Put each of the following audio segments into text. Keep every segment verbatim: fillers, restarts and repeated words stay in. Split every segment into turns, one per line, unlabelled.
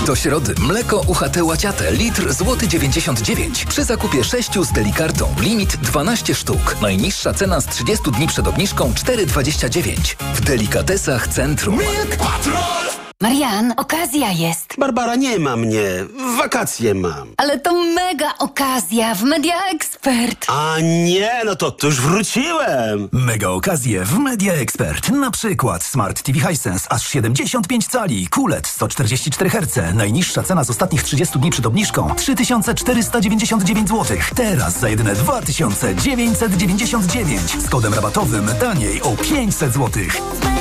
Do środy mleko U H T Łaciate litr złoty dziewięćdziesiąt dziewięć. Przy zakupie sześciu z Delikartą limit dwanaście sztuk. Najniższa cena z trzydziestu dni przed obniżką cztery dwadzieścia dziewięć. W Delikatesach Centrum.
Milk Patrol!
Marian, okazja jest.
Barbara, nie ma mnie. Wakacje mam.
Ale to mega okazja w Media Expert.
A nie, no to, to już wróciłem.
Mega okazje w Media Expert. Na przykład Smart T V Hisense aż siedemdziesiąt pięć cali. Q L E D sto czterdzieści cztery herce. Najniższa cena z ostatnich trzydziestu dni przed obniżką trzy tysiące czterysta dziewięćdziesiąt dziewięć złotych. Teraz za jedyne dwa tysiące dziewięćset dziewięćdziesiąt dziewięć. Z kodem rabatowym taniej o pięćset złotych.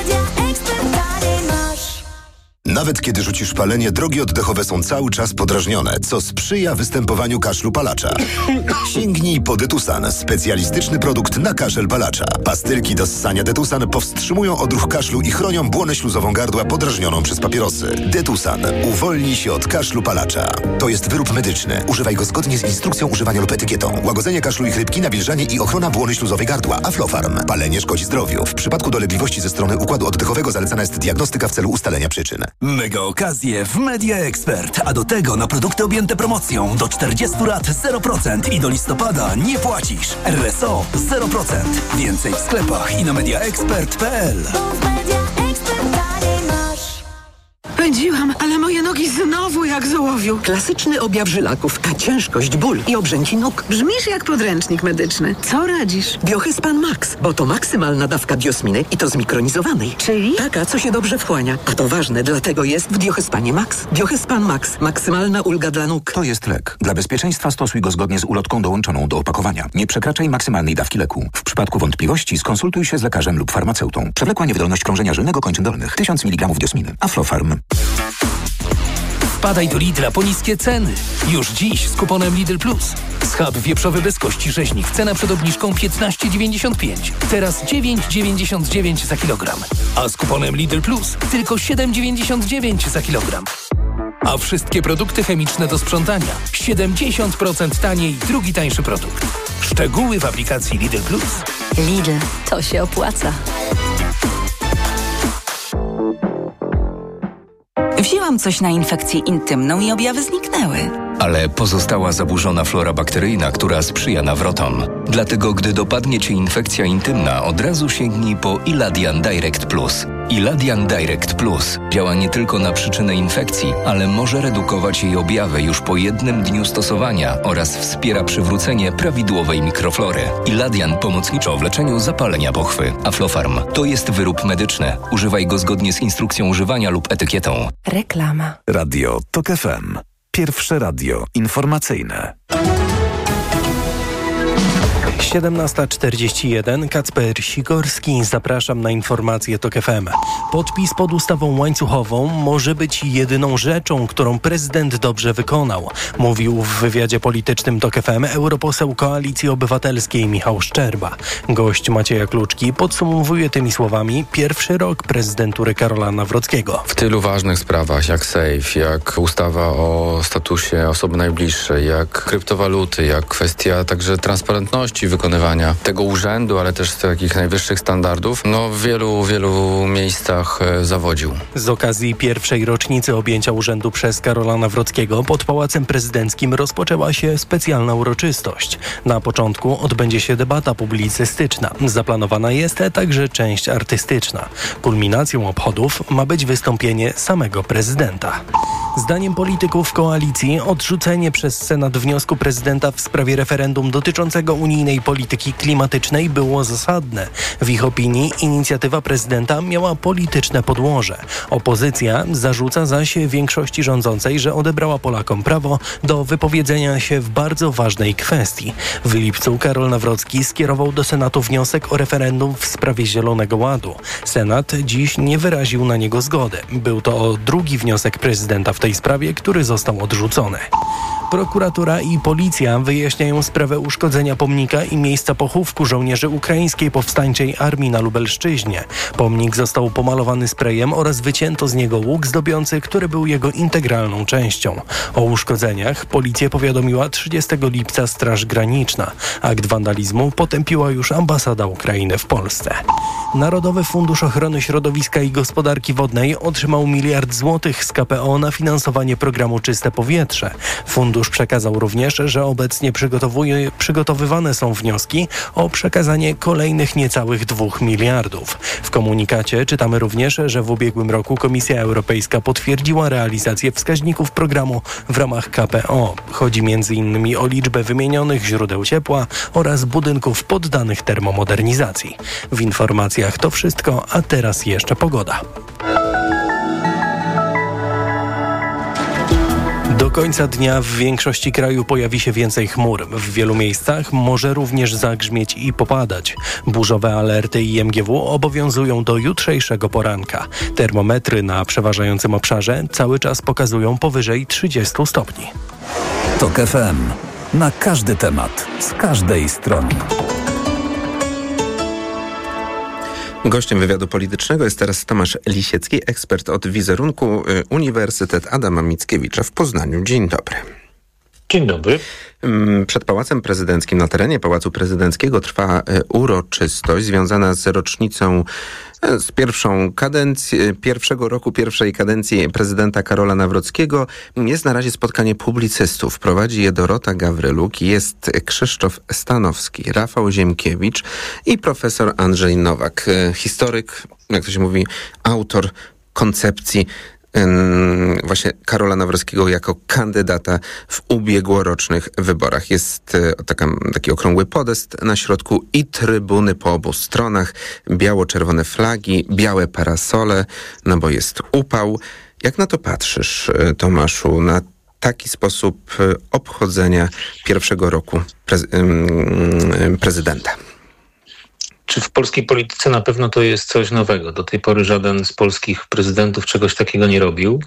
Nawet kiedy rzucisz palenie, drogi oddechowe są cały czas podrażnione, co sprzyja występowaniu kaszlu palacza. Sięgnij po Detusan, specjalistyczny produkt na kaszel palacza. Pastylki do ssania Detusan powstrzymują odruch kaszlu i chronią błonę śluzową gardła podrażnioną przez papierosy. Detusan. Uwolnij się od kaszlu palacza. To jest wyrób medyczny. Używaj go zgodnie z instrukcją używania lub etykietą. Łagodzenie kaszlu i chrypki, nawilżanie i ochrona błony śluzowej gardła. Aflofarm. Palenie szkodzi zdrowiu. W przypadku dolegliwości ze strony układu oddechowego zalecana jest diagnostyka w celu ustalenia przyczyn.
Mega okazje w Media Expert, a do tego na produkty objęte promocją do czterdziestu lat zero procent i do listopada nie płacisz. R S O zero procent. Więcej w sklepach i na mediaexpert kropka p l.
Pędziłam, ale moje nogi znowu jak z ołowiu. Klasyczny objaw żylaków, a ciężkość, ból i obrzęki nóg.
Brzmisz jak podręcznik medyczny. Co radzisz?
Biohyspan Max, bo to maksymalna dawka diosminy i to zmikronizowanej.
Czyli?
Taka, co się dobrze wchłania. A to ważne, dlatego jest w Biohyspanie Max. Biohyspan Max. Maksymalna ulga dla nóg.
To jest lek. Dla bezpieczeństwa stosuj go zgodnie z ulotką dołączoną do opakowania. Nie przekraczaj maksymalnej dawki leku. W przypadku wątpliwości skonsultuj się z lekarzem lub farmaceutą. Przewlekła niewydolność krążenia żylnego kończyn dolnych. tysiąc miligramów diosminy. Aflofarm.
Wpadaj do Lidla po niskie ceny. Już dziś z kuponem Lidl Plus. Schab wieprzowy bez kości rzeźnik. Cena przed obniżką piętnaście dziewięćdziesiąt pięć. Teraz dziewięć dziewięćdziesiąt dziewięć za kilogram. A z kuponem Lidl Plus tylko siedem dziewięćdziesiąt dziewięć za kilogram. A wszystkie produkty chemiczne do sprzątania siedemdziesiąt procent taniej. Drugi tańszy produkt. Szczegóły w aplikacji Lidl Plus.
Lidl, to się opłaca.
Wzięłam coś na infekcję intymną i objawy zniknęły.
Ale pozostała zaburzona flora bakteryjna, która sprzyja nawrotom. Dlatego, gdy dopadnie Cię infekcja intymna, od razu sięgnij po Iladian Direct Plus. Iladian Direct Plus działa nie tylko na przyczynę infekcji, ale może redukować jej objawy już po jednym dniu stosowania oraz wspiera przywrócenie prawidłowej mikroflory. Iladian pomocniczo w leczeniu zapalenia pochwy. Aflofarm to jest wyrób medyczny. Używaj go zgodnie z instrukcją używania lub etykietą.
Reklama.
Radio Tok F M. Pierwsze radio informacyjne.
siedemnasta czterdzieści jeden. Kacper Sikorski. Zapraszam na informacje Tok F M. Podpis pod ustawą łańcuchową może być jedyną rzeczą, którą prezydent dobrze wykonał. Mówił w wywiadzie politycznym Tok F M europoseł Koalicji Obywatelskiej Michał Szczerba. Gość Macieja Kluczki podsumowuje tymi słowami pierwszy rok prezydentury Karola Nawrockiego.
W tylu ważnych sprawach jak sejf, jak ustawa o statusie osoby najbliższej, jak kryptowaluty, jak kwestia także transparentności wykonywania tego urzędu, ale też z takich najwyższych standardów, no w wielu, wielu miejscach e, zawodził.
Z okazji pierwszej rocznicy objęcia urzędu przez Karola Nawrockiego pod Pałacem Prezydenckim rozpoczęła się specjalna uroczystość. Na początku odbędzie się debata publicystyczna. Zaplanowana jest także część artystyczna. Kulminacją obchodów ma być wystąpienie samego prezydenta. Zdaniem polityków koalicji odrzucenie przez Senat wniosku prezydenta w sprawie referendum dotyczącego unijnej polityki klimatycznej było zasadne. W ich opinii inicjatywa prezydenta miała polityczne podłoże. Opozycja zarzuca zaś większości rządzącej, że odebrała Polakom prawo do wypowiedzenia się w bardzo ważnej kwestii. W lipcu Karol Nawrocki skierował do Senatu wniosek o referendum w sprawie Zielonego Ładu. Senat dziś nie wyraził na niego zgody. Był to drugi wniosek prezydenta w tej sprawie, który został odrzucony. Prokuratura i policja wyjaśniają sprawę uszkodzenia pomnika i miejsca pochówku żołnierzy ukraińskiej powstańczej armii na Lubelszczyźnie. Pomnik został pomalowany sprayem oraz wycięto z niego łuk zdobiący, który był jego integralną częścią. O uszkodzeniach policję powiadomiła trzydziestego lipca Straż Graniczna. Akt wandalizmu potępiła już ambasada Ukrainy w Polsce. Narodowy Fundusz Ochrony Środowiska i Gospodarki Wodnej otrzymał miliard złotych z K P O na finansowanie programu Czyste Powietrze. Fundusz przekazał również, że obecnie przygotowuje, przygotowywane są wnioski o przekazanie kolejnych niecałych dwóch miliardów. W komunikacie czytamy również, że w ubiegłym roku Komisja Europejska potwierdziła realizację wskaźników programu w ramach K P O. Chodzi między innymi o liczbę wymienionych źródeł ciepła oraz budynków poddanych termomodernizacji. W informacjach to wszystko, a teraz jeszcze pogoda. Do końca dnia w większości kraju pojawi się więcej chmur. W wielu miejscach może również zagrzmieć i popadać. Burzowe alerty i M G W obowiązują do jutrzejszego poranka. Termometry na przeważającym obszarze cały czas pokazują powyżej trzydziestu stopni.
TOK F M. Na każdy temat, z każdej strony.
Gościem wywiadu politycznego jest teraz Tomasz Lisiecki, ekspert od wizerunku, Uniwersytet Adama Mickiewicza w Poznaniu. Dzień dobry.
Dzień dobry.
Przed Pałacem Prezydenckim, na terenie Pałacu Prezydenckiego trwa uroczystość związana z rocznicą, z pierwszą kadencji, pierwszego roku pierwszej kadencji prezydenta Karola Nawrockiego. Jest na razie spotkanie publicystów. Prowadzi je Dorota Gawryluk, jest Krzysztof Stanowski, Rafał Ziemkiewicz i profesor Andrzej Nowak. Historyk, jak to się mówi, autor koncepcji właśnie Karola Nawrockiego jako kandydata w ubiegłorocznych wyborach. Jest taka, taki okrągły podest na środku i trybuny po obu stronach, biało-czerwone flagi, białe parasole, no bo jest upał. Jak na to patrzysz, Tomaszu, na taki sposób obchodzenia pierwszego roku prez- prezydenta?
Czy w polskiej polityce na pewno to jest coś nowego? Do tej pory żaden z polskich prezydentów czegoś takiego nie robił.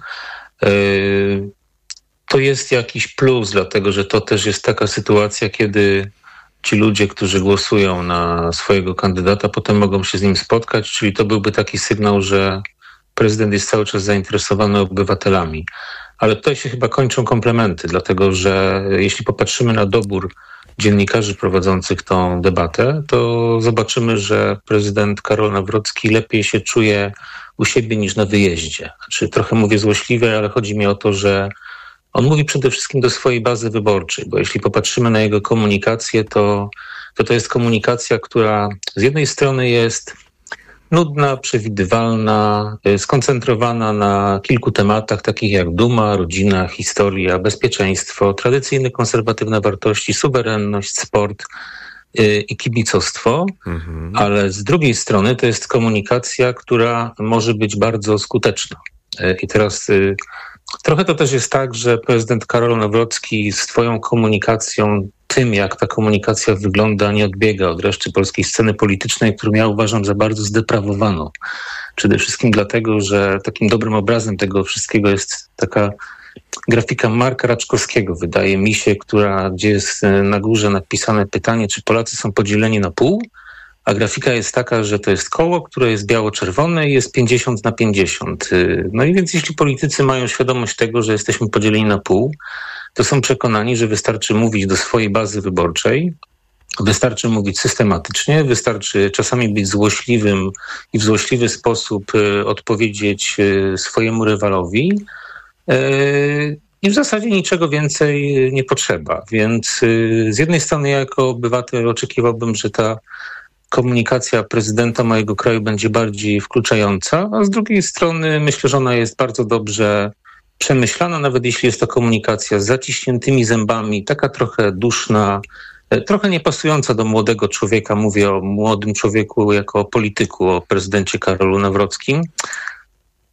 To jest jakiś plus, dlatego że to też jest taka sytuacja, kiedy ci ludzie, którzy głosują na swojego kandydata, potem mogą się z nim spotkać, czyli to byłby taki sygnał, że prezydent jest cały czas zainteresowany obywatelami. Ale tutaj się chyba kończą komplementy, dlatego że jeśli popatrzymy na dobór dziennikarzy prowadzących tą debatę, to zobaczymy, że prezydent Karol Nawrocki lepiej się czuje u siebie niż na wyjeździe. Znaczy, trochę mówię złośliwie, ale chodzi mi o to, że on mówi przede wszystkim do swojej bazy wyborczej, bo jeśli popatrzymy na jego komunikację, to to, to jest komunikacja, która z jednej strony jest nudna, przewidywalna, skoncentrowana na kilku tematach, takich jak duma, rodzina, historia, bezpieczeństwo, tradycyjne konserwatywne wartości, suwerenność, sport yy, i kibicostwo, mhm. ale z drugiej strony to jest komunikacja, która może być bardzo skuteczna. Yy, I teraz yy, trochę to też jest tak, że prezydent Karol Nawrocki swoją komunikacją, tym jak ta komunikacja wygląda, nie odbiega od reszty polskiej sceny politycznej, którą ja uważam za bardzo zdeprawowaną. Przede wszystkim dlatego, że takim dobrym obrazem tego wszystkiego jest taka grafika Marka Raczkowskiego, wydaje mi się, która, gdzie jest na górze napisane pytanie, czy Polacy są podzieleni na pół, a grafika jest taka, że to jest koło, które jest biało-czerwone i jest pięćdziesiąt na pięćdziesiąt. No i więc jeśli politycy mają świadomość tego, że jesteśmy podzieleni na pół, to są przekonani, że wystarczy mówić do swojej bazy wyborczej, wystarczy mówić systematycznie, wystarczy czasami być złośliwym i w złośliwy sposób odpowiedzieć swojemu rywalowi i w zasadzie niczego więcej nie potrzeba. Więc z jednej strony ja jako obywatel oczekiwałbym, że ta komunikacja prezydenta mojego kraju będzie bardziej wkluczająca, a z drugiej strony myślę, że ona jest bardzo dobrze przemyślana, nawet jeśli jest to komunikacja z zaciśniętymi zębami, taka trochę duszna, trochę niepasująca do młodego człowieka. Mówię o młodym człowieku jako o polityku, o prezydencie Karolu Nawrockim.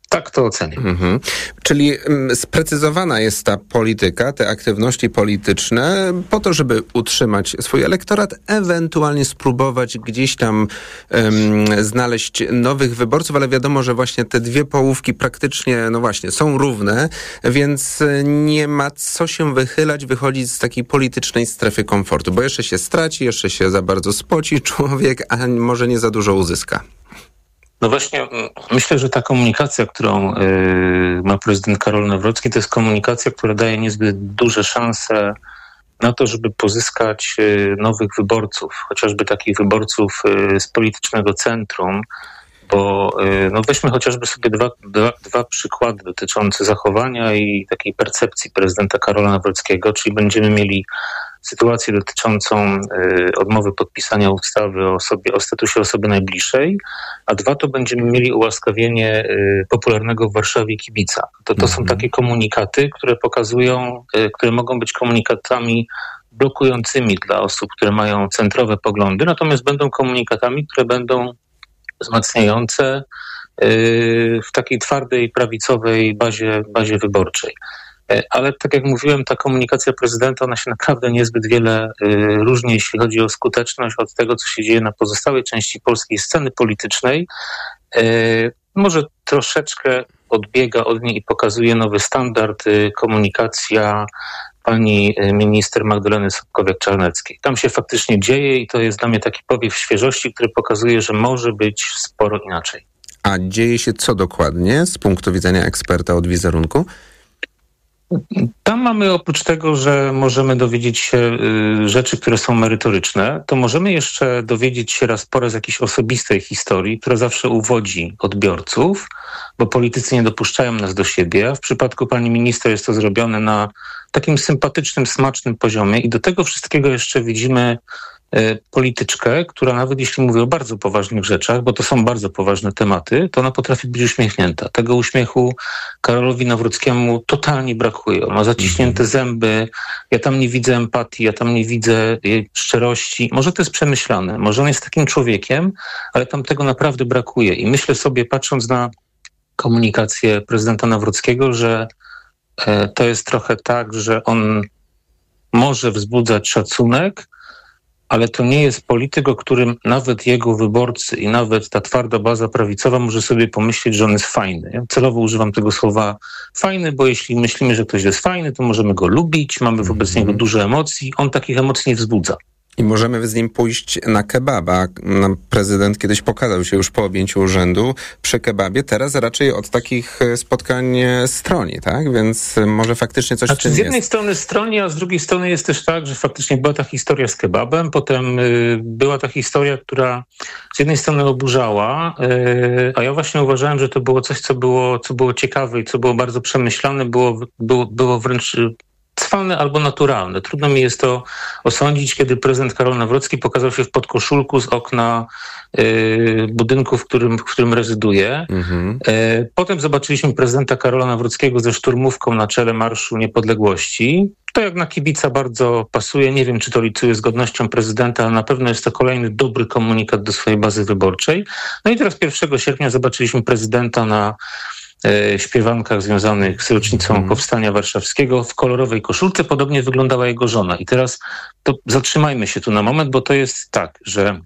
Tak to ocenię.
Mhm. Czyli m, sprecyzowana jest ta polityka, te aktywności polityczne po to, żeby utrzymać swój elektorat, ewentualnie spróbować gdzieś tam um, znaleźć nowych wyborców, ale wiadomo, że właśnie te dwie połówki praktycznie, no właśnie, są równe, więc nie ma co się wychylać, wychodzić z takiej politycznej strefy komfortu, bo jeszcze się straci, jeszcze się za bardzo spoci człowiek, a może nie za dużo uzyska.
No właśnie, myślę, że ta komunikacja, którą y, ma prezydent Karol Nawrocki, to jest komunikacja, która daje niezbyt duże szanse na to, żeby pozyskać y, nowych wyborców, chociażby takich wyborców y, z politycznego centrum, bo y, no weźmy chociażby sobie dwa, dwa, dwa przykłady dotyczące zachowania i takiej percepcji prezydenta Karola Nawrockiego, czyli będziemy mieli sytuację dotyczącą y, odmowy podpisania ustawy o, osobie, o statusie osoby najbliższej, a dwa to będziemy mieli ułaskawienie y, popularnego w Warszawie kibica. To, to mm-hmm. są takie komunikaty, które pokazują, y, które mogą być komunikatami blokującymi dla osób, które mają centrowe poglądy, natomiast będą komunikatami, które będą wzmacniające y, w takiej twardej, prawicowej bazie, bazie wyborczej. Ale tak jak mówiłem, ta komunikacja prezydenta, ona się naprawdę niezbyt wiele y, różni, jeśli chodzi o skuteczność od tego, co się dzieje na pozostałej części polskiej sceny politycznej. Y, może troszeczkę odbiega od niej i pokazuje nowy standard y, komunikacja pani minister Magdaleny Sobkowiak-Czarneckiej. Tam się faktycznie dzieje i to jest dla mnie taki powiew świeżości, który pokazuje, że może być sporo inaczej.
A dzieje się co dokładnie z punktu widzenia eksperta od wizerunku?
Tam mamy oprócz tego, że możemy dowiedzieć się y, rzeczy, które są merytoryczne, to możemy jeszcze dowiedzieć się raz po raz jakiejś osobistej historii, która zawsze uwodzi odbiorców, bo politycy nie dopuszczają nas do siebie, a w przypadku pani minister jest to zrobione na takim sympatycznym, smacznym poziomie i do tego wszystkiego jeszcze widzimy polityczkę, która nawet jeśli mówi o bardzo poważnych rzeczach, bo to są bardzo poważne tematy, to ona potrafi być uśmiechnięta. Tego uśmiechu Karolowi Nawrockiemu totalnie brakuje. On ma zaciśnięte zęby, ja tam nie widzę empatii, ja tam nie widzę jej szczerości. Może to jest przemyślane, może on jest takim człowiekiem, ale tam tego naprawdę brakuje. I myślę sobie, patrząc na komunikację prezydenta Nawrockiego, że to jest trochę tak, że on może wzbudzać szacunek, ale to nie jest polityk, o którym nawet jego wyborcy i nawet ta twarda baza prawicowa może sobie pomyśleć, że on jest fajny. Ja celowo używam tego słowa fajny, bo jeśli myślimy, że ktoś jest fajny, to możemy go lubić, mamy wobec niego dużo emocji. On takich emocji nie wzbudza.
I możemy z nim pójść na kebaba. Prezydent kiedyś pokazał się już po objęciu urzędu przy kebabie. Teraz raczej od takich spotkań stroni, tak? Więc może faktycznie coś
znaczy,
w tym
z jednej
jest.
strony stroni, a z drugiej strony jest też tak, że faktycznie była ta historia z kebabem. Potem y, była ta historia, która z jednej strony oburzała, y, a ja właśnie uważałem, że to było coś, co było, co było ciekawe i co było bardzo przemyślane, było, było, było wręcz cwane albo naturalne. Trudno mi jest to osądzić, kiedy prezydent Karol Nawrocki pokazał się w podkoszulku z okna y, budynku, w którym, w którym rezyduje. Mhm. Y, potem zobaczyliśmy prezydenta Karola Nawrockiego ze szturmówką na czele Marszu Niepodległości. To jak na kibica bardzo pasuje. Nie wiem, czy to liczyły z godnością prezydenta, ale na pewno jest to kolejny dobry komunikat do swojej bazy wyborczej. No i teraz pierwszego sierpnia zobaczyliśmy prezydenta na śpiewankach związanych z rocznicą hmm. Powstania Warszawskiego w kolorowej koszulce. Podobnie wyglądała jego żona. I teraz to zatrzymajmy się tu na moment, bo to jest tak, że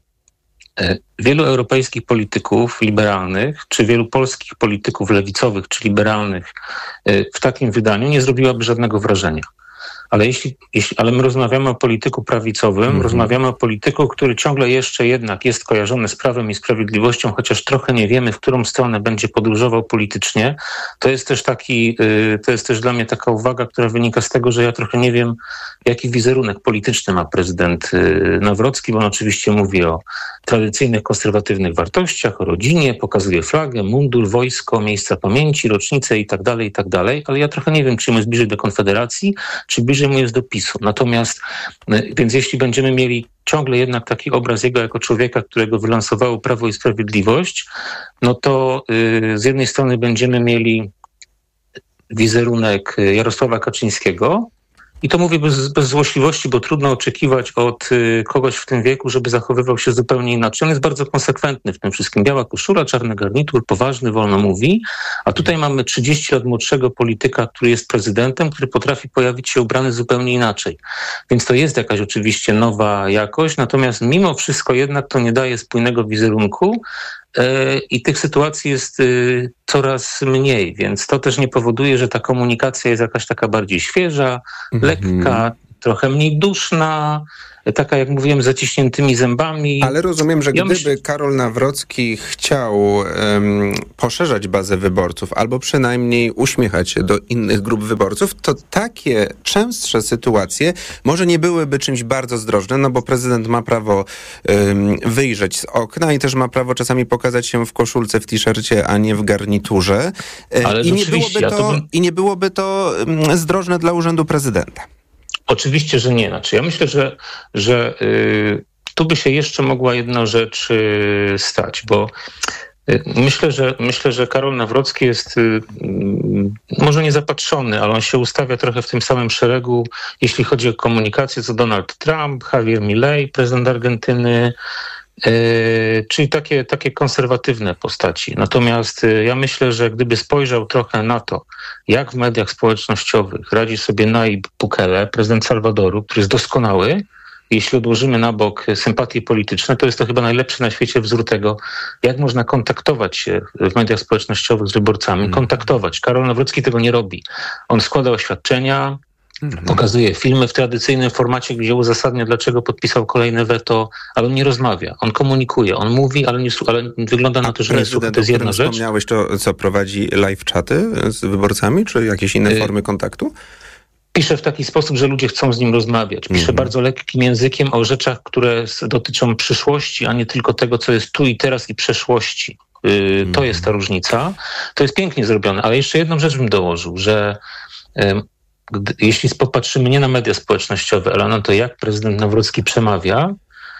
wielu europejskich polityków liberalnych, czy wielu polskich polityków lewicowych, czy liberalnych w takim wydaniu nie zrobiłaby żadnego wrażenia. Ale jeśli, jeśli, ale my rozmawiamy o polityku prawicowym, mm-hmm. rozmawiamy o polityku, który ciągle jeszcze jednak jest kojarzony z Prawem i Sprawiedliwością, chociaż trochę nie wiemy, w którą stronę będzie podróżował politycznie. To jest też taki, to jest też dla mnie taka uwaga, która wynika z tego, że ja trochę nie wiem, jaki wizerunek polityczny ma prezydent Nawrocki, bo on oczywiście mówi o tradycyjnych, konserwatywnych wartościach, o rodzinie, pokazuje flagę, mundur, wojsko, miejsca pamięci, rocznice i tak dalej, i tak dalej, ale ja trochę nie wiem, czy mu jest bliżej do Konfederacji, czy bliżej mu jest do PiSu. Natomiast, więc jeśli będziemy mieli ciągle jednak taki obraz jego jako człowieka, którego wylansowało Prawo i Sprawiedliwość, no to yy, z jednej strony będziemy mieli wizerunek Jarosława Kaczyńskiego, I to mówię bez, bez złośliwości, bo trudno oczekiwać od y, kogoś w tym wieku, żeby zachowywał się zupełnie inaczej. On jest bardzo konsekwentny w tym wszystkim. Biała koszula, czarny garnitur, poważny, wolno mówi. A tutaj mamy trzydzieści lat młodszego polityka, który jest prezydentem, który potrafi pojawić się ubrany zupełnie inaczej. Więc to jest jakaś oczywiście nowa jakość, natomiast mimo wszystko jednak to nie daje spójnego wizerunku. I tych sytuacji jest coraz mniej, więc to też nie powoduje, że ta komunikacja jest jakaś taka bardziej świeża, mm-hmm. lekka, trochę mniej duszna, taka, jak mówiłem, z zaciśniętymi zębami.
Ale rozumiem, że
ja
gdyby
myśl...
Karol Nawrocki chciał um, poszerzać bazę wyborców albo przynajmniej uśmiechać się do innych grup wyborców, to takie częstsze sytuacje może nie byłyby czymś bardzo zdrożnym, no bo prezydent ma prawo um, wyjrzeć z okna i też ma prawo czasami pokazać się w koszulce, w t-shircie, a nie w garniturze.
Ale
I nie byłoby to,
ja to bym...
i nie byłoby to um, zdrożne dla urzędu prezydenta.
Oczywiście, że nie. Znaczy, ja myślę, że, że y, tu by się jeszcze mogła jedna rzecz y, stać, bo y, myślę, że myślę, że Karol Nawrocki jest y, y, może nie zapatrzony, ale on się ustawia trochę w tym samym szeregu, jeśli chodzi o komunikację, co Donald Trump, Javier Milei, prezydent Argentyny, Yy, czyli takie, takie konserwatywne postaci. Natomiast yy, ja myślę, że gdyby spojrzał trochę na to, jak w mediach społecznościowych radzi sobie Nayib Bukele, prezydent Salwadoru, który jest doskonały, jeśli odłożymy na bok sympatie polityczne, to jest to chyba najlepszy na świecie wzór tego, jak można kontaktować się w mediach społecznościowych z wyborcami, mm. kontaktować. Karol Nawrocki tego nie robi. On składa oświadczenia, Mhm. pokazuje filmy w tradycyjnym formacie, gdzie uzasadnia, dlaczego podpisał kolejne weto, ale on nie rozmawia, on komunikuje, on mówi, ale, nie, ale wygląda na to, że nie słucha. To jest jedna rzecz.
Wspomniałeś to, co prowadzi live czaty z wyborcami, czy jakieś inne formy kontaktu?
Pisze w taki sposób, że ludzie chcą z nim rozmawiać. Pisze mhm. bardzo lekkim językiem o rzeczach, które dotyczą przyszłości, a nie tylko tego, co jest tu i teraz i przeszłości. Yy, mhm. To jest ta różnica. To jest pięknie zrobione, ale jeszcze jedną rzecz bym dołożył, że yy, Gdy, jeśli popatrzymy nie na media społecznościowe, ale na to, jak prezydent Nawrocki przemawia,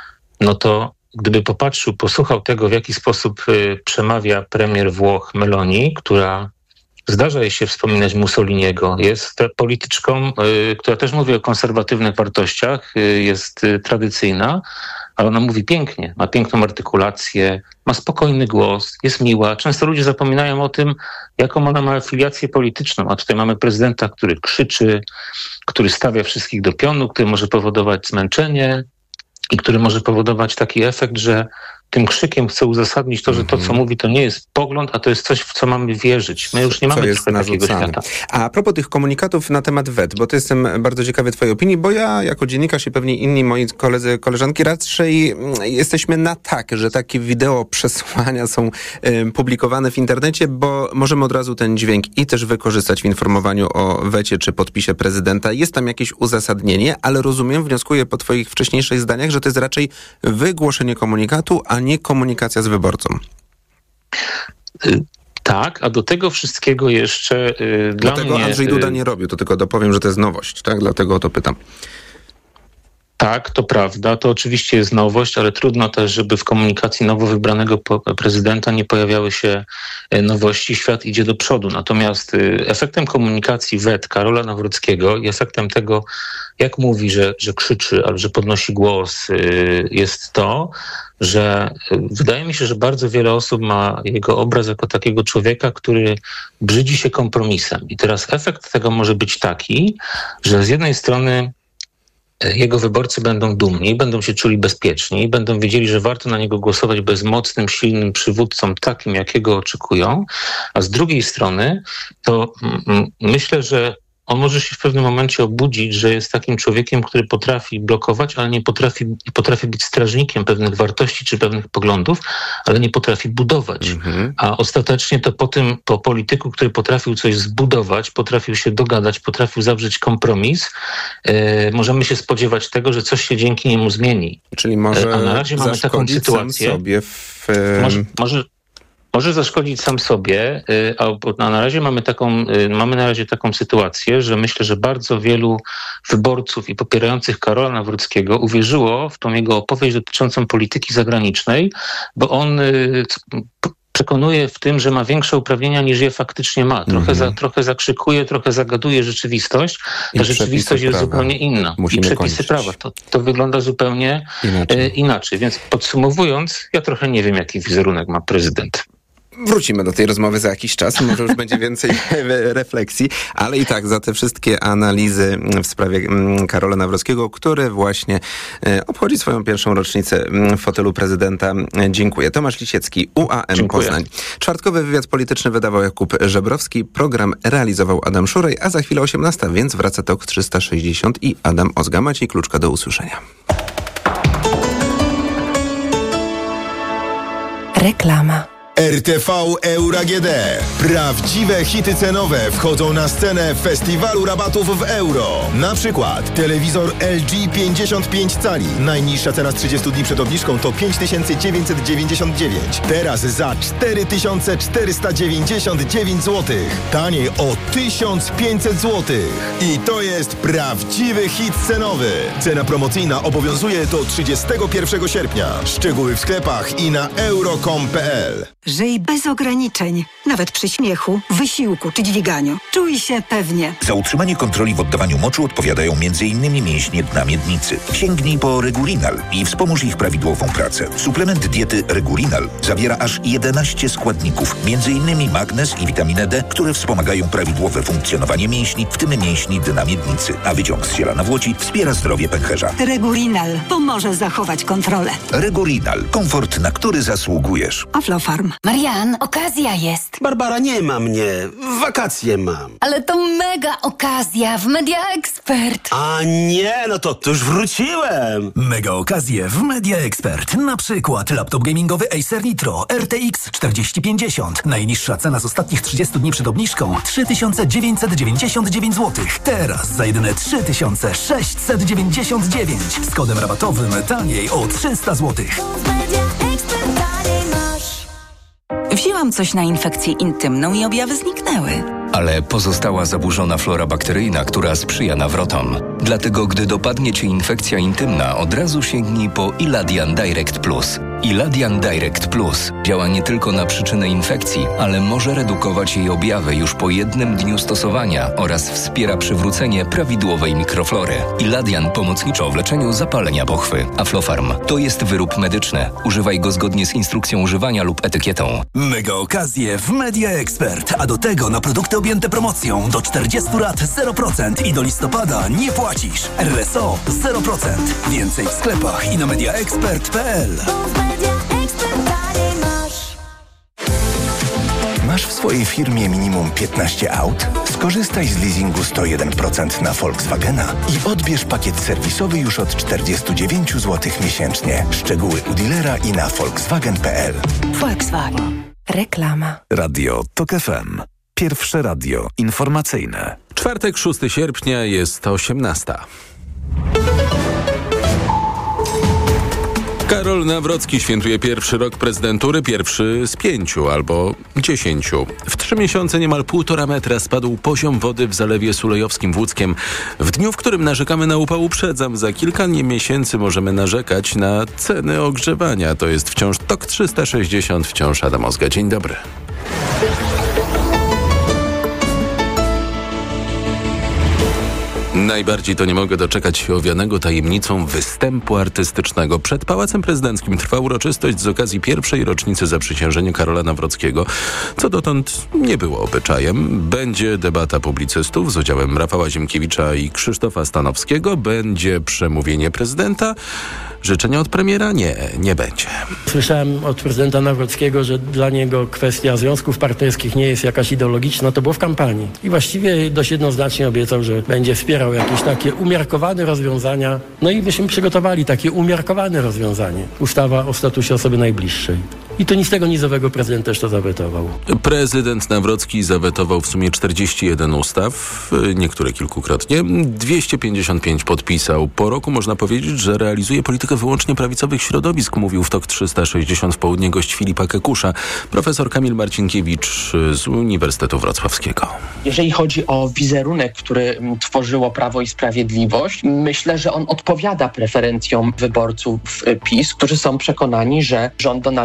no to gdyby popatrzył, posłuchał tego, w jaki sposób y, przemawia premier Włoch Meloni, która zdarza jej się wspominać Mussoliniego, jest polityczką, y, która też mówi o konserwatywnych wartościach, y, jest y, tradycyjna, ale ona mówi pięknie, ma piękną artykulację, ma spokojny głos, jest miła. Często ludzie zapominają o tym, jaką ona ma afiliację polityczną, a tutaj mamy prezydenta, który krzyczy, który stawia wszystkich do pionu, który może powodować zmęczenie i który może powodować taki efekt, że tym krzykiem chce uzasadnić to, że to, co mówi, to nie jest pogląd, a to jest coś, w co mamy wierzyć. My już nie mamy trochę takiego świata.
A propos tych komunikatów na temat wet, bo to jestem bardzo ciekawy twojej opinii, bo ja jako dziennikarz i pewnie inni moi koledzy, koleżanki raczej jesteśmy na tak, że takie wideo przesłania są y, publikowane w internecie, bo możemy od razu ten dźwięk i też wykorzystać w informowaniu o wecie czy podpisie prezydenta. Jest tam jakieś uzasadnienie, ale rozumiem, wnioskuję po twoich wcześniejszych zdaniach, że to jest raczej wygłoszenie komunikatu, a nie komunikacja z wyborcą.
Tak, a do tego wszystkiego jeszcze yy, dla
Dlatego
mnie...
Andrzej Duda nie robił, to tylko dopowiem, że to jest nowość, tak? Dlatego o to pytam.
Tak, to prawda, to oczywiście jest nowość, ale trudno też, żeby w komunikacji nowo wybranego prezydenta nie pojawiały się nowości. Świat idzie do przodu. Natomiast efektem komunikacji wet Karola Nawrockiego i efektem tego, jak mówi, że, że krzyczy, albo że podnosi głos, jest to, że wydaje mi się, że bardzo wiele osób ma jego obraz jako takiego człowieka, który brzydzi się kompromisem. I teraz efekt tego może być taki, że z jednej strony jego wyborcy będą dumni, będą się czuli bezpieczni, będą wiedzieli, że warto na niego głosować bez mocnym, silnym przywódcą, takim, jakiego oczekują, a z drugiej strony to mm, myślę, że on może się w pewnym momencie obudzić, że jest takim człowiekiem, który potrafi blokować, ale nie potrafi, potrafi być strażnikiem pewnych wartości czy pewnych poglądów, ale nie potrafi budować. Mhm. A ostatecznie to po tym, po polityku, który potrafił coś zbudować, potrafił się dogadać, potrafił zawrzeć kompromis, e, możemy się spodziewać tego, że coś się dzięki niemu zmieni.
Czyli może
A na razie mamy taką sytuację.
Sam sobie w...
Może, może Może zaszkodzić sam sobie, a na razie mamy taką, mamy na razie taką sytuację, że myślę, że bardzo wielu wyborców i popierających Karola Nawrockiego uwierzyło w tą jego opowieść dotyczącą polityki zagranicznej, bo on przekonuje w tym, że ma większe uprawnienia niż je faktycznie ma. Trochę, mm-hmm. za, trochę zakrzykuje, trochę zagaduje rzeczywistość. Ta rzeczywistość jest prawa. zupełnie inna. Musimy I przepisy kończyć. prawa. To, to wygląda zupełnie inaczej. E, inaczej. Więc podsumowując, ja trochę nie wiem, jaki wizerunek ma prezydent.
Wrócimy do tej rozmowy za jakiś czas, może już będzie więcej refleksji, ale i tak za te wszystkie analizy w sprawie Karola Nawrockiego, który właśnie obchodzi swoją pierwszą rocznicę w fotelu prezydenta. Dziękuję. Tomasz Lisiecki, U A M Dziękuję. Poznań. Czwartkowy wywiad polityczny wydawał Jakub Żebrowski, program realizował Adam Szurej, a za chwilę osiemnasta, więc wraca Tok trzysta sześćdziesiąt i Adam Ozga. Maciej Kluczka, do usłyszenia.
Reklama.
R T V Euro A G D. Prawdziwe hity cenowe wchodzą na scenę festiwalu rabatów w euro. Na przykład telewizor L G pięćdziesiąt pięć cali. Najniższa cena z trzydziestu dni przed obniżką to pięć tysięcy dziewięćset dziewięćdziesiąt dziewięć. Teraz za cztery tysiące czterysta dziewięćdziesiąt dziewięć złotych. Taniej o tysiąc pięćset złotych. I to jest prawdziwy hit cenowy. Cena promocyjna obowiązuje do trzydziestego pierwszego sierpnia. Szczegóły w sklepach i na euro kropka com kropka p l.
Żyj bez ograniczeń, nawet przy śmiechu, wysiłku czy dźwiganiu. Czuj się pewnie.
Za utrzymanie kontroli w oddawaniu moczu odpowiadają między innymi mięśnie dna miednicy. Sięgnij po Regurinal i wspomóż ich prawidłową pracę. Suplement diety Regurinal zawiera aż jedenaście składników, między innymi magnez i witaminę D, które wspomagają prawidłowe funkcjonowanie mięśni, w tym mięśni dna miednicy. A wyciąg z ziela nawłoci wspiera zdrowie pęcherza.
Regurinal pomoże zachować kontrolę.
Regurinal. Komfort, na który zasługujesz.
Aflofarm.
Marian, okazja jest.
Barbara, nie ma mnie. Wakacje mam.
Ale to mega okazja w Media Expert.
A nie, no to, to już wróciłem.
Mega okazje w Media Expert. Na przykład laptop gamingowy Acer Nitro R T X czterdzieści pięćdziesiąt. Najniższa cena z ostatnich trzydziestu dni przed obniżką trzy tysiące dziewięćset dziewięćdziesiąt dziewięć złotych. Teraz za jedyne trzy tysiące sześćset dziewięćdziesiąt dziewięć. Z kodem rabatowym taniej o trzysta złotych.
Wzięłam coś na infekcję intymną i objawy zniknęły.
Ale pozostała zaburzona flora bakteryjna, która sprzyja nawrotom. Dlatego, gdy dopadnie Cię infekcja intymna, od razu sięgnij po Iladian Direct Plus. Iladian Direct Plus działa nie tylko na przyczynę infekcji, ale może redukować jej objawy już po jednym dniu stosowania oraz wspiera przywrócenie prawidłowej mikroflory. Iladian pomocniczo w leczeniu zapalenia pochwy. Aflofarm to jest wyrób medyczny. Używaj go zgodnie z instrukcją używania lub etykietą.
Mega okazje w Media Expert, a do tego na produkty objęte promocją do czterdziestu lat zero procent i do listopada nie płacisz. R S O zero procent. Więcej w sklepach i na mediaexpert kropka p l.
Masz w swojej firmie minimum piętnaście aut? Skorzystaj z leasingu sto jeden procent na Volkswagena i odbierz pakiet serwisowy już od czterdzieści dziewięć złotych miesięcznie. Szczegóły u dealera i na volkswagen kropka p l.
Volkswagen. Reklama.
Radio Tok F M. Pierwsze radio informacyjne.
Czwartek, szóstego sierpnia, jest osiemnasta. Karol Nawrocki świętuje pierwszy rok prezydentury, pierwszy z pięciu albo dziesięciu. W trzy miesiące niemal półtora metra spadł poziom wody w Zalewie Sulejowskim w Łódzkiem. W dniu, w którym narzekamy na upał, uprzedzam, za kilka miesięcy możemy narzekać na ceny ogrzewania. To jest wciąż Tok trzysta sześćdziesiąt, wciąż Adam Ozga. Dzień dobry. Najbardziej to nie mogę doczekać się owianego tajemnicą występu artystycznego. Przed Pałacem Prezydenckim trwa uroczystość z okazji pierwszej rocznicy zaprzysiężenia Karola Nawrockiego, co dotąd nie było obyczajem. Będzie debata publicystów z udziałem Rafała Ziemkiewicza i Krzysztofa Stanowskiego. Będzie przemówienie prezydenta. Życzenia od premiera? Nie, nie będzie.
Słyszałem od prezydenta Nawrockiego, że dla niego kwestia związków partnerskich nie jest jakaś ideologiczna. To było w kampanii. I właściwie dość jednoznacznie obiecał, że będzie wspierał jakieś takie umiarkowane rozwiązania. No i myśmy przygotowali takie umiarkowane rozwiązanie. Ustawa o statusie osoby najbliższej. I to nic tego nizowego prezydent też to zawetował.
Prezydent Nawrocki zawetował w sumie czterdzieści jeden ustaw, niektóre kilkukrotnie. dwieście pięćdziesiąt pięć podpisał. Po roku można powiedzieć, że realizuje politykę wyłącznie prawicowych środowisk, mówił w Tok trzysta sześćdziesiąt w południe gość Filipa Kekusza, profesor Kamil Marcinkiewicz z Uniwersytetu Wrocławskiego.
Jeżeli chodzi o wizerunek, który tworzyło Prawo i Sprawiedliwość, myślę, że on odpowiada preferencjom wyborców PiS, którzy są przekonani, że rząd Donalda Tuska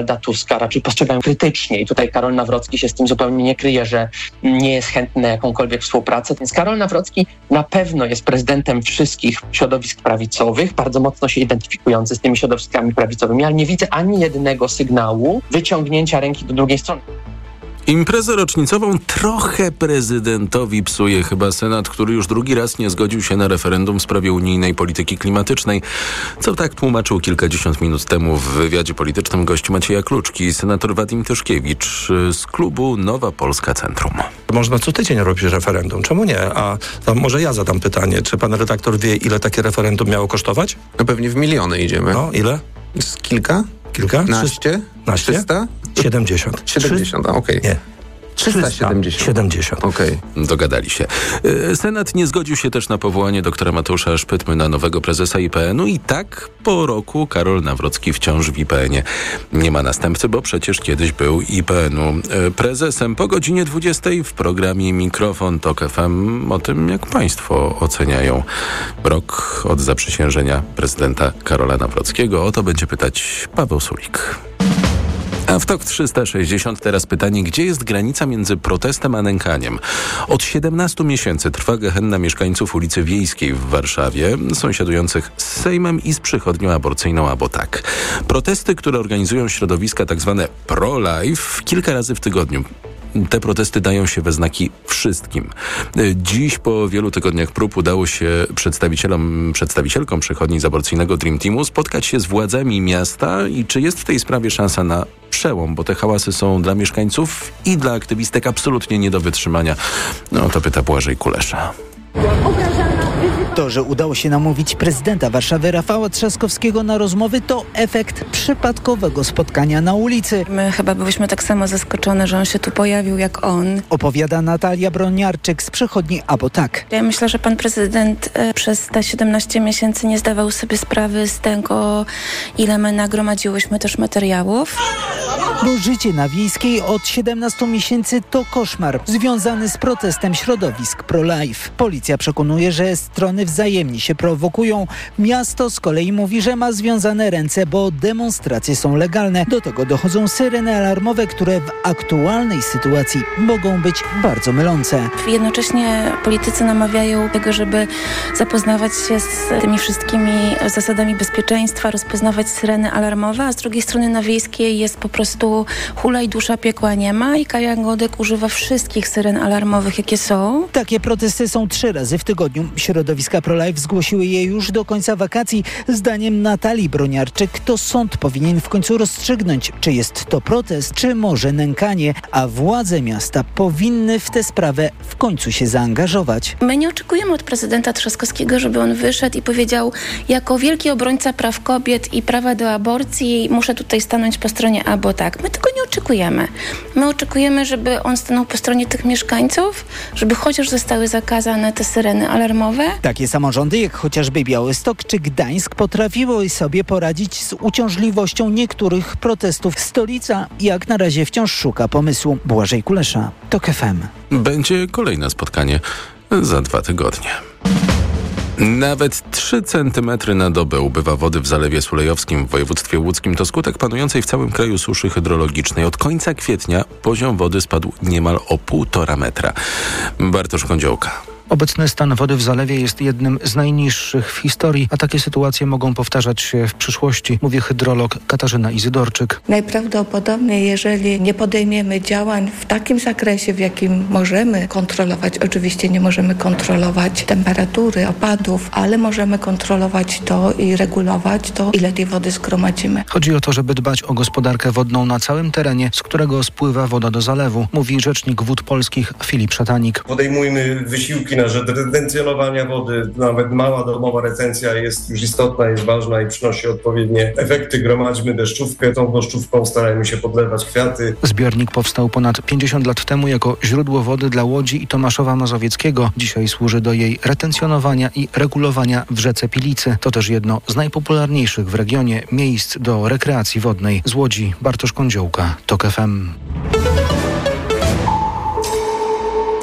środowiska raczej postrzegają krytycznie i tutaj Karol Nawrocki się z tym zupełnie nie kryje, że nie jest chętny na jakąkolwiek współpracę. Więc Karol Nawrocki na pewno jest prezydentem wszystkich środowisk prawicowych, bardzo mocno się identyfikujący z tymi środowiskami prawicowymi, ale nie widzę ani jednego sygnału wyciągnięcia ręki do drugiej strony.
Imprezę rocznicową trochę prezydentowi psuje chyba Senat, który już drugi raz nie zgodził się na referendum w sprawie unijnej polityki klimatycznej, co tak tłumaczył kilkadziesiąt minut temu w wywiadzie politycznym gość Macieja Kluczki, senator Wadim Tyszkiewicz z klubu Nowa Polska Centrum.
Można co tydzień robić referendum, czemu nie? A to może ja zadam pytanie, czy pan redaktor wie, ile takie referendum miało kosztować?
No pewnie w miliony idziemy.
No, ile?
Z kilka?
Kilka?
Naście?
Naście?
Trzysta?
siedemdziesiąt.
siedemdziesiąt, okej.
Nie.
trzysta siedemdziesiąt.
siedemdziesiąt.
Okej.
Okay. Dogadali się. Senat nie zgodził się też na powołanie doktora Mateusza Szpytmy na nowego prezesa I P N-u i tak po roku Karol Nawrocki wciąż w I P N-ie nie ma następcy, bo przecież kiedyś był I P N-u prezesem. Po godzinie dwudziestej w programie Mikrofon Tok F M o tym, jak państwo oceniają rok od zaprzysiężenia prezydenta Karola Nawrockiego. O to będzie pytać Paweł Sulik. A w Tok trzysta sześćdziesiąt teraz pytanie, gdzie jest granica między protestem a nękaniem? Od siedemnastu miesięcy trwa gehenna mieszkańców ulicy Wiejskiej w Warszawie, sąsiadujących z Sejmem i z przychodnią aborcyjną Abotak. Protesty, które organizują środowiska tak zwane pro-life kilka razy w tygodniu. Te protesty dają się we znaki wszystkim. Dziś po wielu tygodniach prób udało się przedstawicielom, przedstawicielkom przychodni z aborcyjnego Dream Teamu spotkać się z władzami miasta i czy jest w tej sprawie szansa na przełom, bo te hałasy są dla mieszkańców i dla aktywistek absolutnie nie do wytrzymania. No to pyta Błażej Kulesza.
To, że udało się namówić prezydenta Warszawy Rafała Trzaskowskiego na rozmowy, to efekt przypadkowego spotkania na ulicy.
My chyba byliśmy tak samo zaskoczone, że on się tu pojawił jak on.
Opowiada Natalia Broniarczyk z przychodni Abotak.
Ja myślę, że pan prezydent e, przez te siedemnaście miesięcy nie zdawał sobie sprawy z tego, ile my nagromadziłyśmy też materiałów.
Bo życie na Wiejskiej od siedemnastu miesięcy to koszmar związany z protestem środowisk pro-life. Policja przekonuje, że strony wzajemnie się prowokują. Miasto z kolei mówi, że ma związane ręce, bo demonstracje są legalne. Do tego dochodzą syreny alarmowe, które w aktualnej sytuacji mogą być bardzo mylące.
Jednocześnie politycy namawiają do tego, żeby zapoznawać się z tymi wszystkimi zasadami bezpieczeństwa, rozpoznawać syreny alarmowe, a z drugiej strony na Wiejskiej jest po prostu hulaj dusza, piekła nie ma i Kaja Godek używa wszystkich syren alarmowych, jakie są.
Takie protesty są trzy razy w tygodniu. Środowiska pro-life zgłosiły je już do końca wakacji. Zdaniem Natalii Broniarczyk to sąd powinien w końcu rozstrzygnąć, czy jest to protest, czy może nękanie, a władze miasta powinny w tę sprawę w końcu się zaangażować.
My nie oczekujemy od prezydenta Trzaskowskiego, żeby on wyszedł i powiedział, jako wielki obrońca praw kobiet i prawa do aborcji muszę tutaj stanąć po stronie Abotak. My tego nie oczekujemy. My oczekujemy, żeby on stanął po stronie tych mieszkańców, żeby chociaż zostały zakazane te syreny alarmowe.
Takie samorządy jak chociażby Białystok czy Gdańsk potrafiły sobie poradzić z uciążliwością niektórych protestów. Stolica jak na razie wciąż szuka pomysłu. Błażej Kulesza, Tok F M.
Będzie kolejne spotkanie za dwa tygodnie. Nawet trzy centymetry na dobę ubywa wody w Zalewie Sulejowskim w województwie łódzkim. To skutek panującej w całym kraju suszy hydrologicznej. Od końca kwietnia poziom wody spadł niemal o półtora metra. Bartosz Kądziołka.
Obecny stan wody w zalewie jest jednym z najniższych w historii, a takie sytuacje mogą powtarzać się w przyszłości, mówi hydrolog Katarzyna Izydorczyk.
Najprawdopodobniej, jeżeli nie podejmiemy działań w takim zakresie, w jakim możemy kontrolować, oczywiście nie możemy kontrolować temperatury, opadów, ale możemy kontrolować to i regulować to, ile tej wody zgromadzimy.
Chodzi o to, żeby dbać o gospodarkę wodną na całym terenie, z którego spływa woda do zalewu, mówi rzecznik Wód Polskich Filip Szatanik.
Podejmujmy wysiłki na rzecz retencjonowania wody. Nawet mała domowa retencja jest już istotna, jest ważna i przynosi odpowiednie efekty. Gromadźmy deszczówkę, tą deszczówką starajmy się podlewać kwiaty.
Zbiornik powstał ponad pięćdziesiąt lat temu jako źródło wody dla Łodzi i Tomaszowa Mazowieckiego. Dzisiaj służy do jej retencjonowania i regulowania w rzece Pilicy. To też jedno z najpopularniejszych w regionie miejsc do rekreacji wodnej. Z Łodzi Bartosz Kądziołka, Tok F M.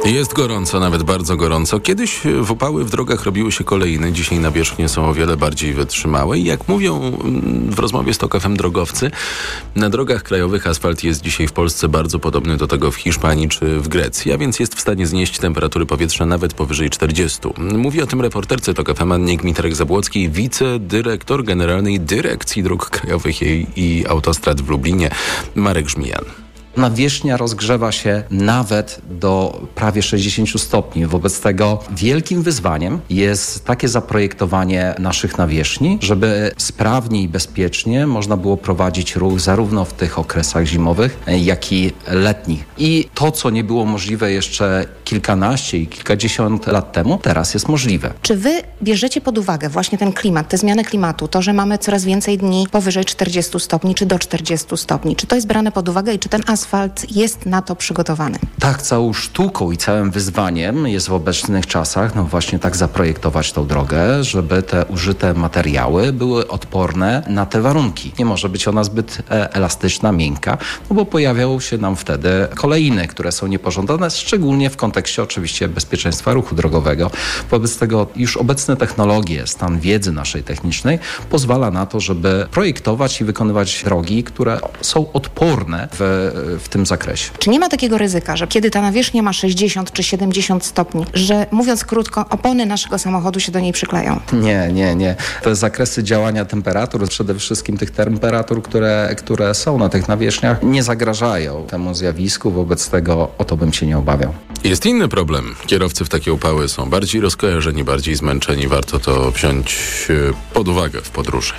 Jest gorąco, nawet bardzo gorąco. Kiedyś w upały w drogach robiły się kolejne, dzisiaj nawierzchnie są o wiele bardziej wytrzymałe i jak mówią w rozmowie z Tok F M drogowcy, na drogach krajowych asfalt jest dzisiaj w Polsce bardzo podobny do tego w Hiszpanii czy w Grecji, a więc jest w stanie znieść temperatury powietrza nawet powyżej czterdziestu. Mówi o tym reporterce Tok F M Annie Gmiterek-Zabłockiej, wicedyrektor Generalnej Dyrekcji Dróg Krajowych i, i Autostrad w Lublinie, Marek Żmijan.
Nawierzchnia rozgrzewa się nawet do prawie sześćdziesięciu stopni. Wobec tego wielkim wyzwaniem jest takie zaprojektowanie naszych nawierzchni, żeby sprawnie i bezpiecznie można było prowadzić ruch zarówno w tych okresach zimowych, jak i letnich. I to, co nie było możliwe jeszcze kilkanaście i kilkadziesiąt lat temu, teraz jest możliwe.
Czy wy bierzecie pod uwagę właśnie ten klimat, te zmiany klimatu, to, że mamy coraz więcej dni powyżej czterdziestu stopni, czy do czterdziestu stopni? Czy to jest brane pod uwagę i czy ten asfalt Asfalt jest na to przygotowany?
Tak, całą sztuką i całym wyzwaniem jest w obecnych czasach no właśnie tak zaprojektować tą drogę, żeby te użyte materiały były odporne na te warunki. Nie może być ona zbyt e, elastyczna, miękka, no bo pojawiają się nam wtedy kolejny, które są niepożądane, szczególnie w kontekście oczywiście bezpieczeństwa ruchu drogowego. Wobec tego już obecne technologie, stan wiedzy naszej technicznej pozwala na to, żeby projektować i wykonywać drogi, które są odporne w w tym zakresie.
Czy nie ma takiego ryzyka, że kiedy ta nawierzchnia ma sześćdziesiąt czy siedemdziesiąt stopni, że mówiąc krótko, opony naszego samochodu się do niej przykleją?
Nie, nie, nie. Te zakresy działania temperatur, przede wszystkim tych temperatur, które, które są na tych nawierzchniach, nie zagrażają temu zjawisku, wobec tego o to bym się nie obawiał.
Jest inny problem. Kierowcy w takie upały są bardziej rozkojarzeni, bardziej zmęczeni. Warto to wziąć pod uwagę w podróży.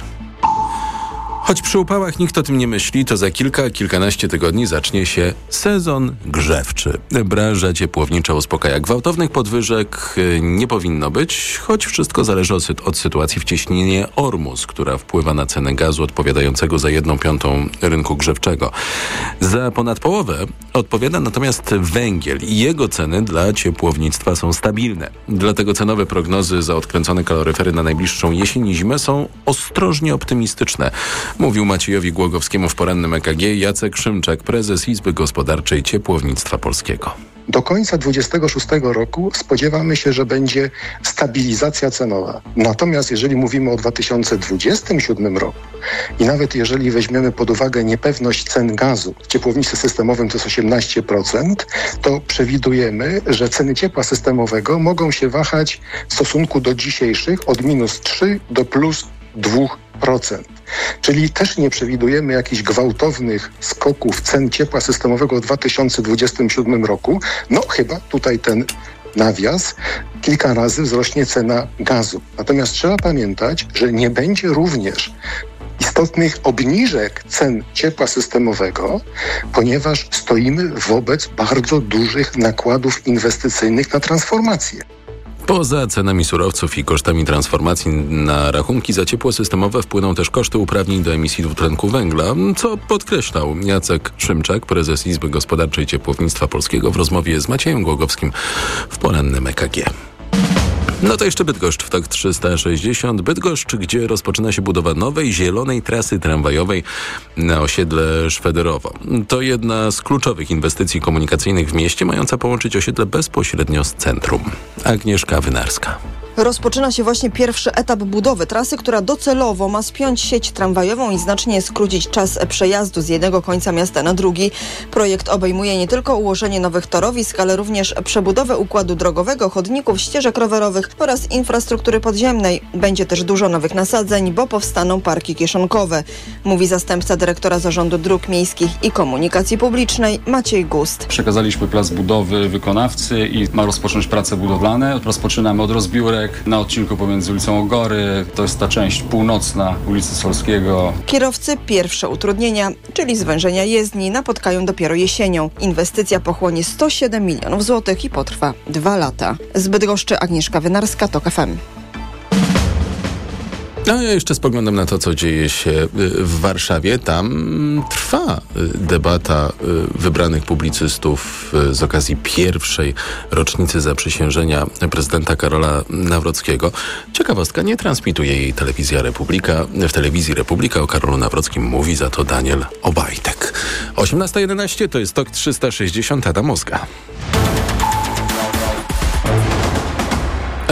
Choć przy upałach nikt o tym nie myśli, to za kilka, kilkanaście tygodni zacznie się sezon grzewczy. Branża ciepłownicza uspokaja. Gwałtownych podwyżek nie powinno być, choć wszystko zależy od, od sytuacji w cieśninie Ormus, która wpływa na cenę gazu odpowiadającego za jedną piątą rynku grzewczego. Za ponad połowę odpowiada natomiast węgiel i jego ceny dla ciepłownictwa są stabilne. Dlatego cenowe prognozy za odkręcone kaloryfery na najbliższą jesień i zimę są ostrożnie optymistyczne. Mówił Maciejowi Głogowskiemu w porannym E K G Jacek Szymczak, prezes Izby Gospodarczej Ciepłownictwa Polskiego.
Do końca dwudziestego szóstego roku spodziewamy się, że będzie stabilizacja cenowa. Natomiast jeżeli mówimy o dwa tysiące dwudziestym siódmym roku i nawet jeżeli weźmiemy pod uwagę niepewność cen gazu w ciepłownictwie systemowym to jest osiemnaście procent, to przewidujemy, że ceny ciepła systemowego mogą się wahać w stosunku do dzisiejszych od minus trzy do plus dwa procent. Czyli też nie przewidujemy jakichś gwałtownych skoków cen ciepła systemowego w dwa tysiące dwudziestym siódmym roku. No chyba tutaj ten nawias, kilka razy wzrośnie cena gazu. Natomiast trzeba pamiętać, że nie będzie również istotnych obniżek cen ciepła systemowego, ponieważ stoimy wobec bardzo dużych nakładów inwestycyjnych na transformację.
Poza cenami surowców i kosztami transformacji na rachunki za ciepło systemowe wpłyną też koszty uprawnień do emisji dwutlenku węgla, co podkreślał Jacek Szymczak, prezes Izby Gospodarczej Ciepłownictwa Polskiego w rozmowie z Maciejem Głogowskim w porannym E K G. No to jeszcze Bydgoszcz w Tok trzysta sześćdziesiąt. Bydgoszcz, gdzie rozpoczyna się budowa nowej, zielonej trasy tramwajowej na osiedle Szwederowo. To jedna z kluczowych inwestycji komunikacyjnych w mieście, mająca połączyć osiedle bezpośrednio z centrum. Agnieszka Wynarska.
Rozpoczyna się właśnie pierwszy etap budowy trasy, która docelowo ma spiąć sieć tramwajową i znacznie skrócić czas przejazdu z jednego końca miasta na drugi. Projekt obejmuje nie tylko ułożenie nowych torowisk, ale również przebudowę układu drogowego, chodników, ścieżek rowerowych oraz infrastruktury podziemnej. Będzie też dużo nowych nasadzeń, bo powstaną parki kieszonkowe, mówi zastępca dyrektora Zarządu Dróg Miejskich i Komunikacji Publicznej Maciej Gust.
Przekazaliśmy plac budowy wykonawcy i ma rozpocząć prace budowlane. Rozpoczynamy od rozbiórek na odcinku pomiędzy ulicą Ogory, to jest ta część północna ulicy Solskiego.
Kierowcy pierwsze utrudnienia, czyli zwężenia jezdni, napotkają dopiero jesienią. Inwestycja pochłonie sto siedem milionów złotych i potrwa dwa lata. Z Bydgoszczy Agnieszka Wynarska, Tok F M.
No ja jeszcze spoglądam na to, co dzieje się w Warszawie. Tam trwa debata wybranych publicystów z okazji pierwszej rocznicy zaprzysiężenia prezydenta Karola Nawrockiego. Ciekawostka, nie transmituje jej Telewizja Republika. W Telewizji Republika o Karolu Nawrockim mówi za to Daniel Obajtek. osiemnasta jedenaście to jest Tok trzysta sześćdziesiąt, Adam Ozga.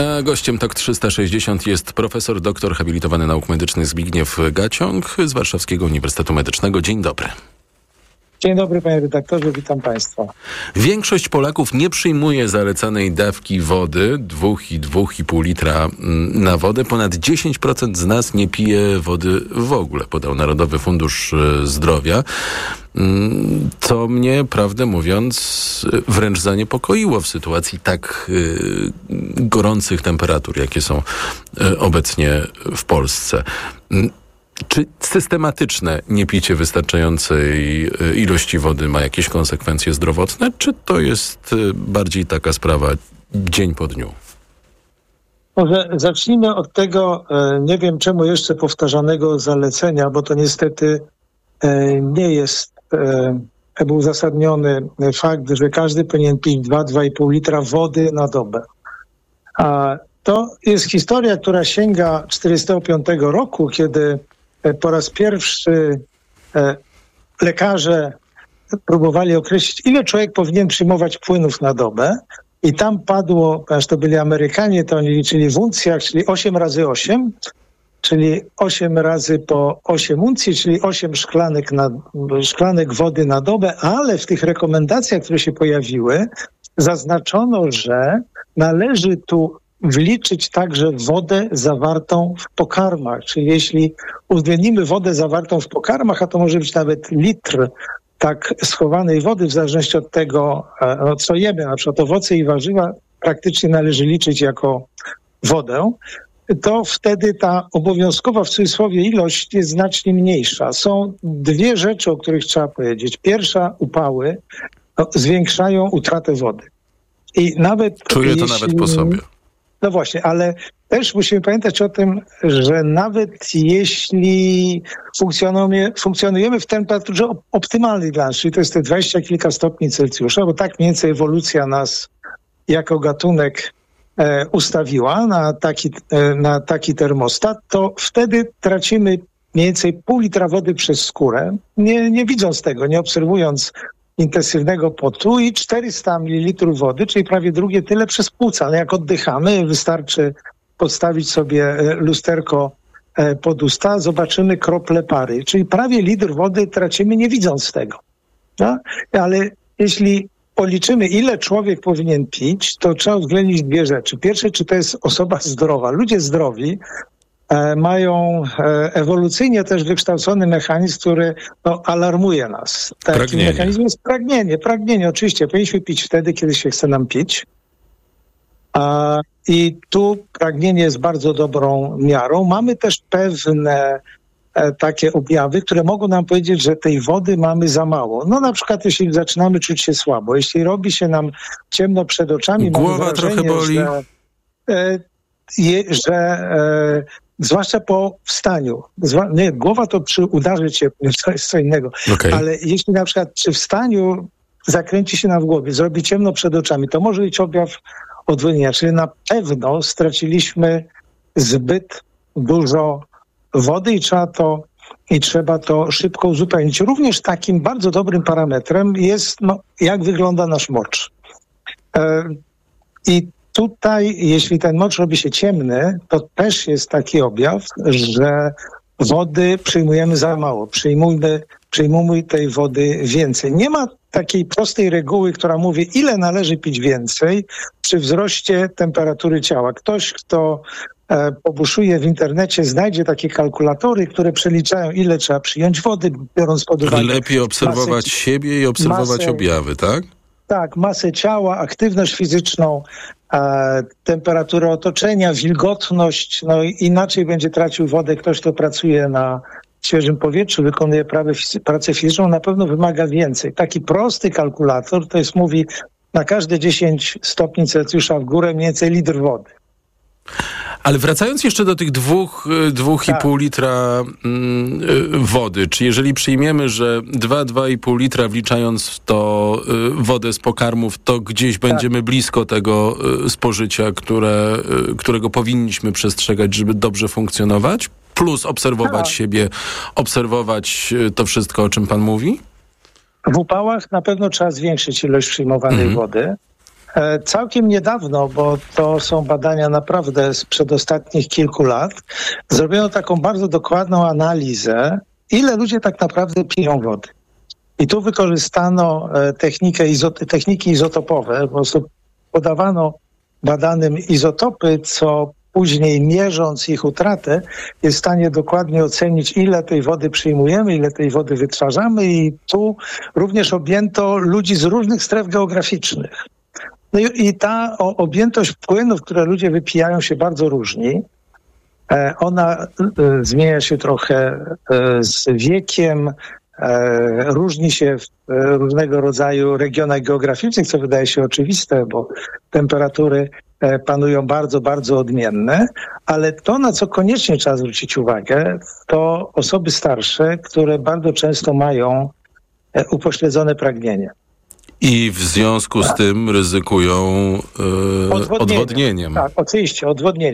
A gościem Tok trzysta sześćdziesiąt jest profesor, doktor habilitowany nauk medycznych Zbigniew Gaciąg z Warszawskiego Uniwersytetu Medycznego. Dzień dobry.
Dzień dobry, panie redaktorze, witam państwa.
Większość Polaków nie przyjmuje zalecanej dawki wody, dwa i dwa i pół litra na wodę. Ponad dziesięć procent z nas nie pije wody w ogóle, podał Narodowy Fundusz Zdrowia. Co mnie, prawdę mówiąc, wręcz zaniepokoiło w sytuacji tak y, gorących temperatur, jakie są y, obecnie w Polsce. Czy systematyczne niepicie wystarczającej ilości wody ma jakieś konsekwencje zdrowotne, czy to jest bardziej taka sprawa dzień po dniu?
Może zacznijmy od tego, nie wiem czemu jeszcze powtarzanego zalecenia, bo to niestety nie jest był uzasadniony fakt, że każdy powinien pić dwa do dwóch i pół litra wody na dobę. A to jest historia, która sięga tysiąc dziewięćset czterdziestego piątego roku, kiedy po raz pierwszy lekarze próbowali określić, ile człowiek powinien przyjmować płynów na dobę. I tam padło, ponieważ to byli Amerykanie, to oni liczyli w uncjach, czyli osiem razy osiem, czyli osiem razy po osiem uncji, czyli osiem szklanek, na, szklanek wody na dobę, ale w tych rekomendacjach, które się pojawiły, zaznaczono, że należy tu wliczyć także wodę zawartą w pokarmach. Czyli jeśli uwzględnimy wodę zawartą w pokarmach, a to może być nawet litr tak schowanej wody, w zależności od tego, no, co jemy, na przykład owoce i warzywa, praktycznie należy liczyć jako wodę, to wtedy ta obowiązkowa w cudzysłowie ilość jest znacznie mniejsza. Są dwie rzeczy, o których trzeba powiedzieć. Pierwsza, upały no, zwiększają utratę wody. I nawet
Czuję to
jeśli,
nawet po sobie.
No właśnie, ale też musimy pamiętać o tym, że nawet jeśli funkcjonujemy, funkcjonujemy w temperaturze optymalnej dla nas, czyli to jest te dwadzieścia kilka stopni Celsjusza, bo tak mniej więcej ewolucja nas jako gatunek e, ustawiła na taki, e, na taki termostat, to wtedy tracimy mniej więcej pół litra wody przez skórę, nie, nie widząc tego, nie obserwując intensywnego potu i czterysta mililitrów wody, czyli prawie drugie tyle przez płuca. Ale jak oddychamy, wystarczy podstawić sobie lusterko pod usta, zobaczymy krople pary, czyli prawie litr wody tracimy nie widząc tego. No? Ale jeśli policzymy, ile człowiek powinien pić, to trzeba uwzględnić dwie rzeczy. Pierwsze, czy to jest osoba zdrowa. Ludzie zdrowi mają ewolucyjnie też wykształcony mechanizm, który no, alarmuje nas. Takim mechanizmem jest pragnienie. Pragnienie, oczywiście. Powinniśmy pić wtedy, kiedy się chce nam pić. A, I tu pragnienie jest bardzo dobrą miarą. Mamy też pewne e, takie objawy, które mogą nam powiedzieć, że tej wody mamy za mało. No na przykład, jeśli zaczynamy czuć się słabo, jeśli robi się nam ciemno przed oczami,
głowa
mamy wrażenie,
trochę boli.
że, e, je, że e, zwłaszcza po wstaniu. Zwa, nie, głowa to przy udarze ciepłym, to jest co innego.
Okay.
Ale jeśli na przykład przy wstaniu zakręci się nam w głowie, zrobi ciemno przed oczami, to może być objaw odwodnienia. Czyli na pewno straciliśmy zbyt dużo wody i trzeba to, i trzeba to szybko uzupełnić. Również takim bardzo dobrym parametrem jest, no, jak wygląda nasz mocz. E, I tutaj, jeśli ten mocz robi się ciemny, to też jest taki objaw, że wody przyjmujemy za mało. Przyjmujmy, przyjmujmy tej wody więcej. Nie ma takiej prostej reguły, która mówi, ile należy pić więcej przy wzroście temperatury ciała. Ktoś, kto e, pobuszuje w internecie, znajdzie takie kalkulatory, które przeliczają, ile trzeba przyjąć wody, biorąc pod uwagę...
Lepiej obserwować
masę,
siebie i obserwować
masę,
objawy, tak?
Tak, masę ciała, aktywność fizyczną, e, temperaturę otoczenia, wilgotność, no i inaczej będzie tracił wodę ktoś, kto pracuje na świeżym powietrzu, wykonuje prawe, pracę fizyczną, na pewno wymaga więcej. Taki prosty kalkulator to jest, mówi, na każde dziesięć stopni Celsjusza w górę mniej więcej litr wody.
Ale wracając jeszcze do tych dwóch, dwóch tak. i pół litra mm, wody, czy jeżeli przyjmiemy, że dwa, dwa i pół litra wliczając w to y, wodę z pokarmów, to gdzieś tak. będziemy blisko tego y, spożycia, które, y, którego powinniśmy przestrzegać, żeby dobrze funkcjonować? Plus obserwować tak. siebie, obserwować y, to wszystko, o czym pan mówi?
W upałach na pewno trzeba zwiększyć ilość przyjmowanej mm. wody. E, całkiem niedawno, bo to są badania naprawdę sprzed ostatnich kilku lat, zrobiono taką bardzo dokładną analizę, ile ludzie tak naprawdę piją wody. I tu wykorzystano e, technikę izot- techniki izotopowe, po prostu podawano badanym izotopy, co później mierząc ich utratę jest w stanie dokładnie ocenić, ile tej wody przyjmujemy, ile tej wody wytwarzamy i tu również objęto ludzi z różnych stref geograficznych. No i, i ta o, objętość płynów, które ludzie wypijają, się bardzo różni. E, ona e, zmienia się trochę e, z wiekiem, e, różni się w e, różnego rodzaju regionach geograficznych, co wydaje się oczywiste, bo temperatury e, panują bardzo, bardzo odmienne, ale to, na co koniecznie trzeba zwrócić uwagę, to osoby starsze, które bardzo często mają e, upośledzone pragnienie.
I w związku z tym ryzykują yy,
Odwodnienie.
odwodnieniem.
Tak, oczywiście, odwodnienie.